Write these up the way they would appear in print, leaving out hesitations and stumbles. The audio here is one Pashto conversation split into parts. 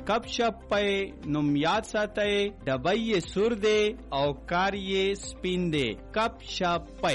کپ شپ پي نوم یاد ساتئ ډبی سور دی او کار یې سپین دی کپ شپ پي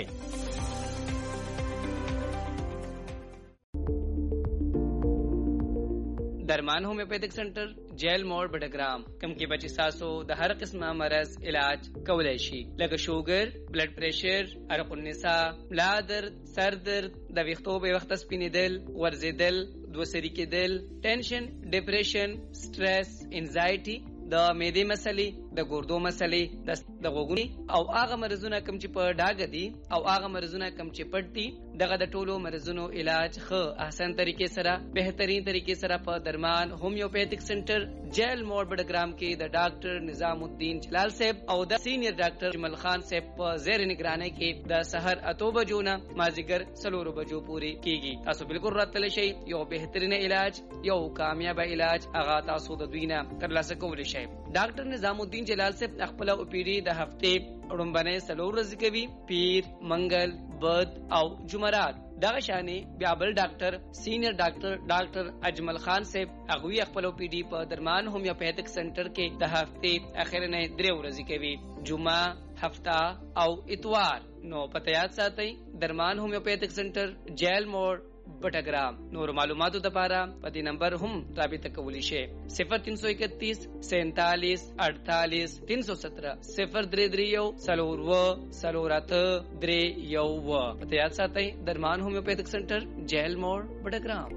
درمان ہومیوپیتھک سنٹر جیل موڑ بٹگرام کم کې بچی ساسو د هر قسمه مرض علاج کولای شي لکه شوګر بلډ پریشر عرق النساء ملا درد سر درد د ویښتو به وخت سپینیدل ورزیدل دوسری کېدل ټینشن ډیپریشن سټرس انزایټي د معدې مسلې د ګردو مسلې د غوږونو او هغه مرزونه کم چې په ډاګه دي او هغه مرزونه کم چې پټ دي دغه د ټولو مرزونو علاج ښه احسن طریقې سره بهترین طریقې سره په درمان هومیوپیتھک سنټر جیل موړ بډګرام کې د ډاکټر نظام الدین جلال صاحب او د سینیئر ډاکټر جمل خان صاحب په زیر نگرانی کې د سحر 8 بجو نه مازیګر 4 بجو پورې کیږي تاسو بالکل راتل شئ یو بهترین علاج یو کامیاب علاج هغه تاسو د دوی نه ترلاسه کولی شئ ډاکټر نظام الدین جلال صاحب خپل او پی ډی د هفته رومبنه 3 ورځې کوي پیر منګل بد او جمعرات دغه شانې بیا بل ډاکټر سینیئر ډاکټر اجمل خان صاحب هغه خپل او پی ډی په درمان هومیوپیتھک سنټر کې د هفته اخر نه 3 ورځې کوي جمعه هفته او اتوار نو پته یاد ساتئ درمان هومیوپیتھک سنټر جیل موړ بټګرام نور معلوماتو لپاره په دې نمبر هم رابطه کولی شئ 0331 47 48 317 033 پته یاد ساتئ درمان هومیوپیتھک سنټر جیل موړ بټګرام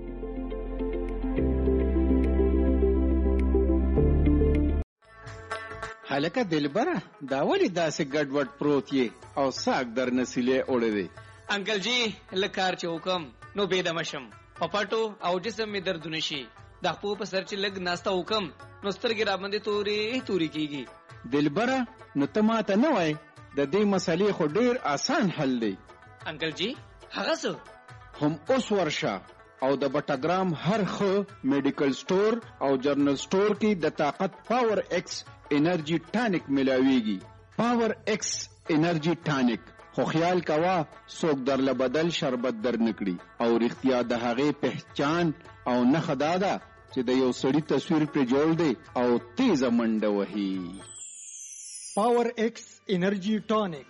هلکه دلبره دا ولې داسې ګډوډ پروت یې او ساک در نسیلې اوړې دی انکل جی لکار چې حکم نو بيدمشم پپاټو او جسم می دردونه شي د خپل په سر چې لګ ناستا حکم نو سترګې را باندې توري کیږي دلبره نو ته ماته نه وای د دې مسلې خو ډیر آسان حل دی انکل جی هغه څه هم اوس ورشه او د بټګرام هر خو میډیکل سٹور او جرنل سٹور کې د طاقت پاور ایکس انرژي ټانیک ملاويږي پاور ایکس انرژي ټانیک خو خیال کوا څوک در لبدل شربت در نکړي او رښتیا د هغه پہچان او نه خدادا چې د یو سړی تصویر پر جوړ دی او تیز منډه وهي پاور ایکس انرژي ټانیک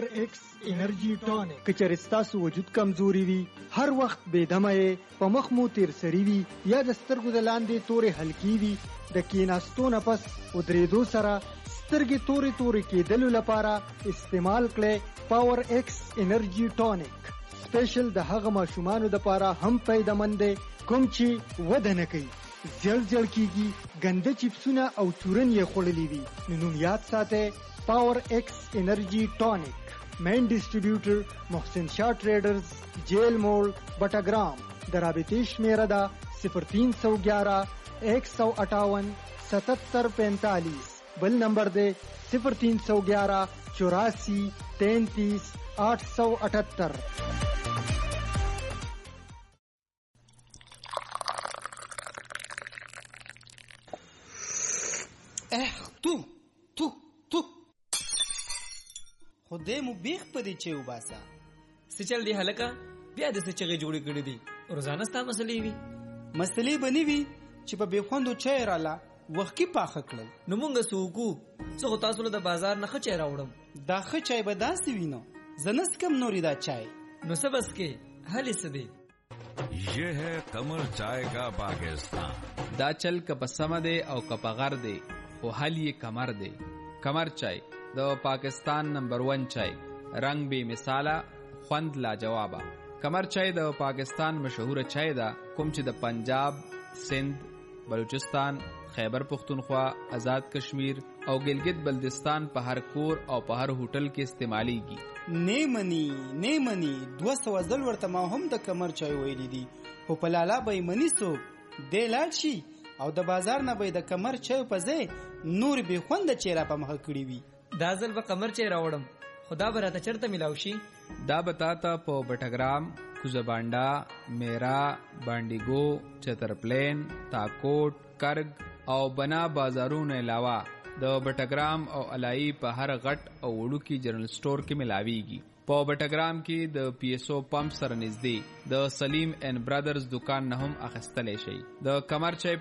کچر ستاسو وجود کمزوري وي هر وخت بے دمه په مخ مو تیر سری وي یا د سترګو د لاندې تورې هلکی وي د کیناستو نه پس ودریدو سره سترګې تورې کېدلو لپاره استعمال کړئ پاور ایکس انرژي ټانیک سپیشل د هغه ماشومانو لپاره هم فائدمند دی کوم چې وده نه کوي زړ کیږي ګنده چپسونه او چورن یې خوړلې وي نو یاد ساتئ پاور ایکس انرژي ټانیک مین ډیسټریبیوټر محسن شاه ټریډرز جیل موړ بټګرام درابطې شمیره ده 0311 158 7745 بل نمبر دے 0311 84 33 878 تو خدای مو بیخ پدې چې وباسا سچل دی هلکا بیا د سچغه جوړې کړې دي روزانه ستا مسلې وي مسلې بنې وي چې په بخوندو چای رااله وخت کې پاخه کړل نو مونږ سوکو څو تاسو له بازار نه خچای راوړم دا خچای به داسې وینو زنس کم نوري دا چای نو سبس کې حل سدي یہ ہے قمر چائے کا پاکستان دا چل کپ سمدے او کپ غر دے او حل یہ کمر دے کمر چائے دا پاکستان نمبر 1 چائے رنگ بے مثالا خوند لا جوابا کمر چائے دا پاکستان مشهور چائے دا کوم چې د پنجاب سندھ بلوچستان خیبر پختونخوا آزاد کشمیر او گلگت بلدستان په هر کور او په هر هوټل کې استعمالیږي نیمنی 200 ځل ورته ما هم د کمر چای ویلې دي خو په لالا به منی سو د لاړ شي او د بازار نه به د کمر چای په ځای نور به خوند چیرې په مخ کړی وي دا ځل به کمر چای راوړم خدا به راته چرته ملاو شي دا بتاتا په بټګرام کوزبانډا میرا بانډیګو چترپلین تاکوټ کرگ او بنا بازارونو علاوه د بټګرام او علای په هر غټ او وړوکی جنرال سٹور کې ملاويږي په بټګرام کې د پی ایس او پمپ سره نږدې د سلیم اینڈ برادرز دکان نه هم اخیستلی شي د کمر چای